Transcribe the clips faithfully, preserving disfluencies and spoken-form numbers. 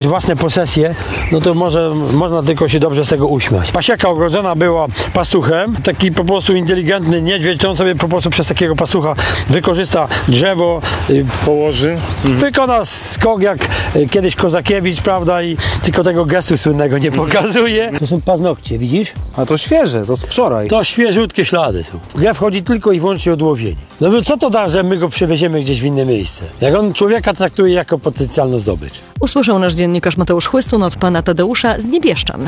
własne posesje, no to może można tylko się dobrze z tego uśmiać. Pasieka ogrodzona była pastuchem, taki po prostu inteligentny niedźwiedź, on sobie po prostu przez takiego pastucha wykorzysta drzewo, położy. Mhm. Wykona skok jak kiedyś Kozakiewicz, prawda, i tylko tego gestu słynnego nie pokazuje. To są paznokcie, widzisz? A to świeże, to z wczoraj. To świeżutkie ślady są. Grew chodzi tylko i wyłącznie o łowienie. No bo co to da, że my go przewieziemy gdzieś w inne miejsce? Jak on człowieka traktuje jako potencjalną zdobycz. Usłyszał nasz dziennikarz Mateusz Chłystun od pana Tadeusza z Niebieszczan.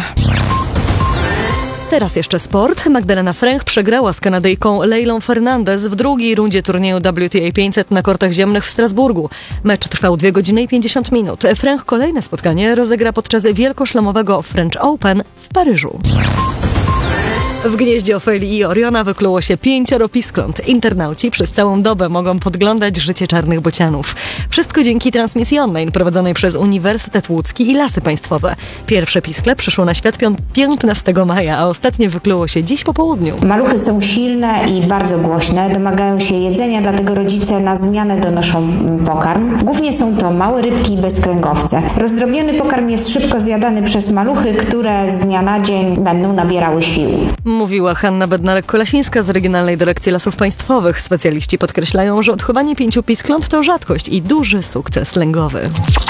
Teraz jeszcze sport. Magdalena Fręch przegrała z Kanadyjką Leilą Fernandez w drugiej rundzie turnieju W T A pięćset na kortach ziemnych w Strasburgu. Mecz trwał dwie godziny i pięćdziesiąt minut. Fręch kolejne spotkanie rozegra podczas wielkoszlemowego French Open w Paryżu. W gnieździe Ofelii i Oriona wykluło się pięcioro piskląt. Internauci przez całą dobę mogą podglądać życie czarnych bocianów. Wszystko dzięki transmisji online prowadzonej przez Uniwersytet Łódzki i Lasy Państwowe. Pierwsze piskle przyszło na świat piętnastego maja, a ostatnie wykluło się dziś po południu. Maluchy są silne i bardzo głośne, domagają się jedzenia, dlatego rodzice na zmianę donoszą pokarm. Głównie są to małe rybki i bezkręgowce. Rozdrobniony pokarm jest szybko zjadany przez maluchy, które z dnia na dzień będą nabierały sił. Mówiła Hanna Bednarek-Kolasińska z Regionalnej Dyrekcji Lasów Państwowych. Specjaliści podkreślają, że odchowanie pięciu piskląt to rzadkość i duży sukces lęgowy.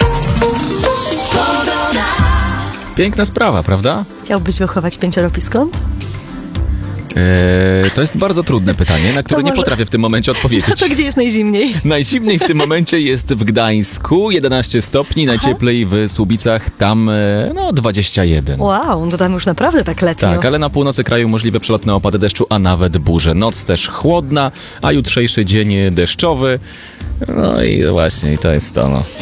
Piękna sprawa, prawda? Chciałbyś wychować pięcioro piskląt? Eee, to jest bardzo trudne pytanie, na które może... nie potrafię w tym momencie odpowiedzieć. To gdzie jest najzimniej? Najzimniej w tym momencie jest w Gdańsku, jedenaście stopni, Aha. najcieplej w Słubicach, tam no dwadzieścia jeden. Wow, to tam już naprawdę tak letnio. Tak, ale na północy kraju możliwe przelotne opady deszczu, a nawet burze. Noc też chłodna, a jutrzejszy dzień deszczowy. No i właśnie, to jest to, no.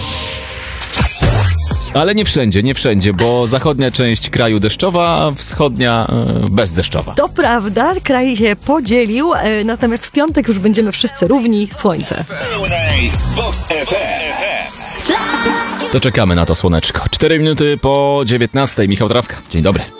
Ale nie wszędzie, nie wszędzie, bo zachodnia część kraju deszczowa, a wschodnia e, bezdeszczowa. To prawda, kraj się podzielił, e, natomiast w piątek już będziemy wszyscy równi, słońce. To czekamy na to słoneczko. Cztery minuty po dziewiętnastej. Michał Trawka, dzień dobry.